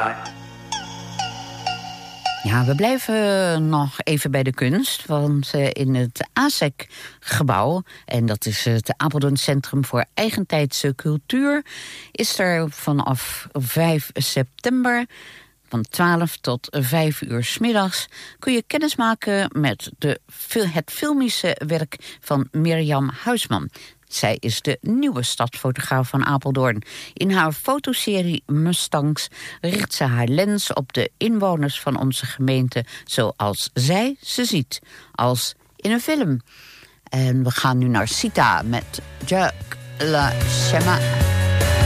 time. Ja, we blijven nog even bij de kunst, want in het ASEC-gebouw, en dat is het Apeldoorn Centrum voor Eigentijdse Cultuur, is er vanaf 5 september van 12 tot 5 uur 's middags kun je kennismaken met het filmische werk van Mirjam Huisman. Zij is de nieuwe stadsfotograaf van Apeldoorn. In haar fotoserie Mustangs richt ze haar lens op de inwoners van onze gemeente zoals zij ze ziet, als in een film. En we gaan nu naar Sita met Jack La Chema.